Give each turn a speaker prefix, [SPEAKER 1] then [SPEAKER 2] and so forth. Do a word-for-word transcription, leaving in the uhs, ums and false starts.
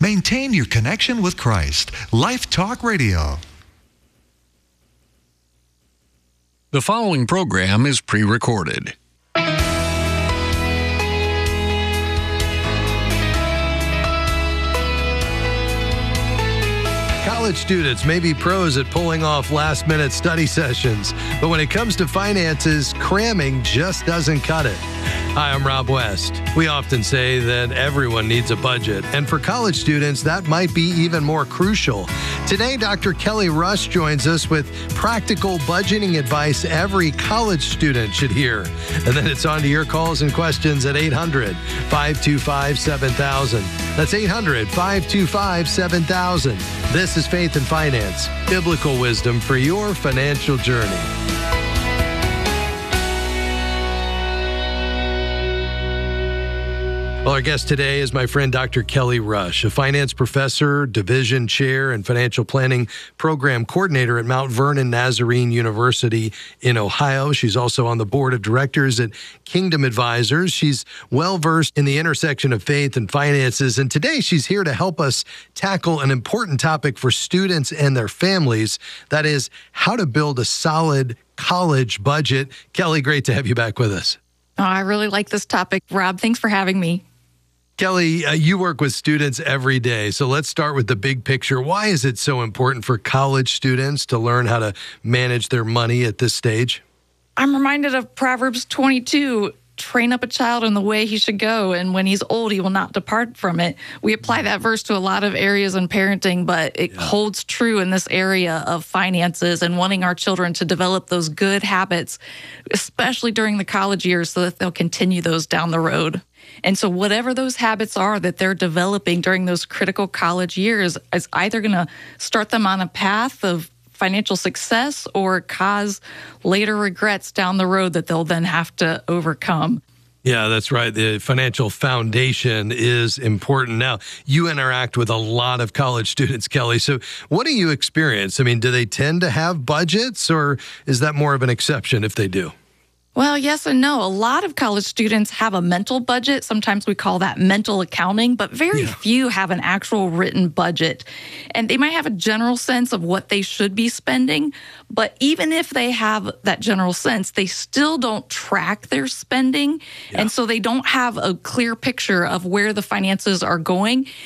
[SPEAKER 1] Maintain your connection with Christ. Life Talk Radio.
[SPEAKER 2] The following program is pre-recorded.
[SPEAKER 3] College students may be pros at pulling off last-minute study sessions, but when it comes to finances, cramming just doesn't cut it. Hi, I'm Rob West. We often say that everyone needs a budget, and for college students, that might be even more crucial. Today, Doctor Kelly Rush joins us with practical budgeting advice every college student should hear. And then it's on to your calls and questions at eight hundred, five two five, seven thousand. That's eight hundred, five two five, seven thousand. This is Faith and Finance, biblical wisdom for your financial journey. Well, our guest today is my friend Doctor Kelly Rush, a finance professor, division chair, and financial planning program coordinator at Mount Vernon Nazarene University in Ohio. She's also on the board of directors at Kingdom Advisors. She's well-versed in the intersection of faith and finances, and today she's here to help us tackle an important topic for students and their families. That is, how to build a solid college budget. Kelly, great to have you back with us.
[SPEAKER 4] Oh, I really like this topic, Rob. Thanks for having me.
[SPEAKER 3] Kelly, uh, you work with students every day, so let's start with the big picture. Why is it so important for college students to learn how to manage their money at this stage?
[SPEAKER 4] I'm reminded of Proverbs twenty-two, train up a child in the way he should go, and when he's old, he will not depart from it. We apply that verse to a lot of areas in parenting, but it yeah. holds true in this area of finances and wanting our children to develop those good habits, especially during the college years, so that they'll continue those down the road. And so whatever those habits are that they're developing during those critical college years is either going to start them on a path of financial success or cause later regrets down the road that they'll then have to overcome.
[SPEAKER 3] Yeah, that's right. The financial foundation is important. Now, you interact with a lot of college students, Kelly. So what do you experience? I mean, do they tend to have budgets, or is that more of an exception if they do?
[SPEAKER 4] Well, yes and no. A lot of college students have a mental budget. Sometimes we call that mental accounting, but very yeah. few have an actual written budget. And they might have a general sense of what they should be spending, but even if they have that general sense, they still don't track their spending. Yeah. And so they don't have a clear picture of where the finances are going.